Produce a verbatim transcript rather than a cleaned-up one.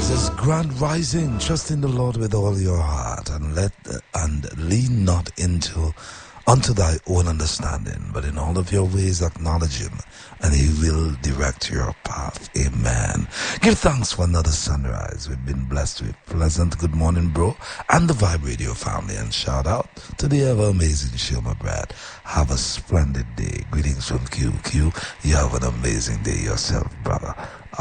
Says grand rising, trust in the Lord with all your heart, and let and lean not into unto thy own understanding, but in all of your ways acknowledge him, and he will direct your path. Amen. Give thanks for another sunrise. We've been blessed with pleasant good morning, bro, and the Vibe Radio family, and shout out to the ever amazing Shilma Brad. Have a splendid day. Greetings from Q Q. You have an amazing day yourself, brother.